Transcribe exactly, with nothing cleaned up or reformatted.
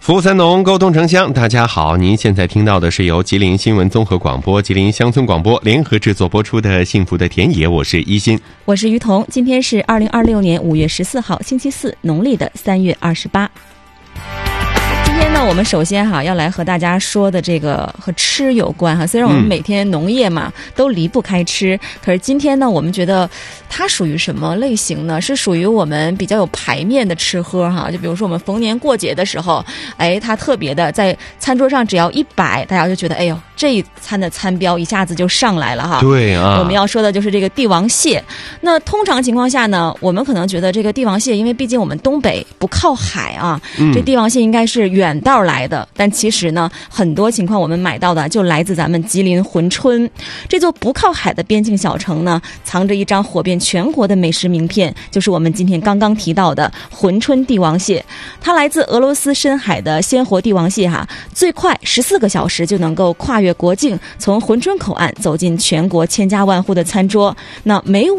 服务三农，沟通城乡。大家好，您现在听到的是由吉林新闻综合广播、吉林乡村广播联合制作播出的《幸福的田野》，我是一心， 我是于彤。今天是二零二六年五月十四号，星期四，农历的三月二十八。今天呢，我们首先哈要来和大家说的这个和吃有关哈。虽然我们每天农业嘛、嗯、都离不开吃，可是今天呢，我们觉得它属于什么类型呢？是属于我们比较有排面的吃喝哈。就比如说我们逢年过节的时候，哎，它特别的在餐桌上只要一摆，大家就觉得哎呦，这一餐的餐标一下子就上来了哈。 对啊， 我们要说的就是这个帝王蟹。那通常情况下呢，我们可能觉得这个帝王蟹，因为毕竟我们东北不靠海啊，嗯、这帝王蟹应该是远远道来的，但其实呢，很多情况我们买到的就来自咱们吉林珲春这座不靠海的边境小城呢，藏着一张火遍全国的美食名片，就是我们今天刚刚提到的珲春帝王蟹。它来自俄罗斯深海的鲜活帝王蟹哈，最快十四个小时就能够跨越国境，从珲春口岸走进全国千家万户的餐桌。那每